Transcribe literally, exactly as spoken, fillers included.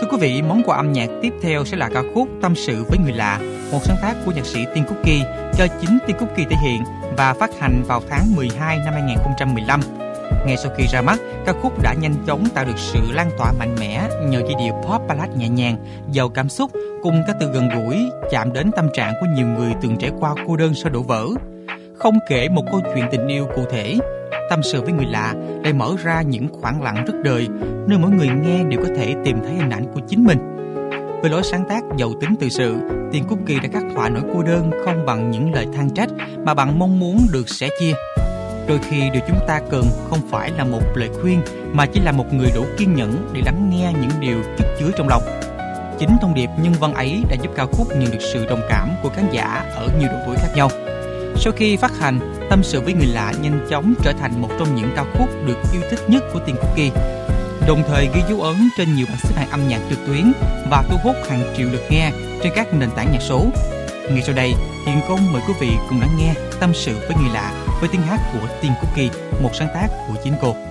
quý vị, món quà âm nhạc tiếp theo sẽ là ca khúc Tâm sự với người lạ, một sáng tác của nhạc sĩ Tiên Cookie do chính Tiên Cookie thể hiện và phát hành vào tháng mười hai năm hai nghìn không trăm mười lăm. Ngay sau khi ra mắt, ca khúc đã nhanh chóng tạo được sự lan tỏa mạnh mẽ nhờ giai điệu pop ballad nhẹ nhàng, giàu cảm xúc cùng các từ gần gũi chạm đến tâm trạng của nhiều người từng trải qua cô đơn sau đổ vỡ. Không kể một câu chuyện tình yêu cụ thể, Tâm sự với người lạ lại mở ra những khoảng lặng rất đời, nơi mỗi người nghe đều có thể tìm thấy hình ảnh của chính mình. Với lối sáng tác giàu tính tự sự, Tiên Cookie đã khắc họa nỗi cô đơn không bằng những lời than trách mà bằng mong muốn được sẻ chia. Đôi khi điều chúng ta cần không phải là một lời khuyên mà chỉ là một người đủ kiên nhẫn để lắng nghe những điều chất chứa trong lòng. Chính thông điệp nhân văn ấy đã giúp ca khúc nhận được sự đồng cảm của khán giả ở nhiều độ tuổi khác nhau. Sau khi phát hành, Tâm sự với người lạ nhanh chóng trở thành một trong những ca khúc được yêu thích nhất của Tiên Cookie, đồng thời ghi dấu ấn trên nhiều bảng xếp hạng âm nhạc trực tuyến và thu hút hàng triệu lượt nghe trên các nền tảng nhạc số. Ngay sau đây, Hiền Công mời quý vị cùng lắng nghe Tâm sự với người lạ với tiếng hát của Tiên Cookie, một sáng tác của chính cô.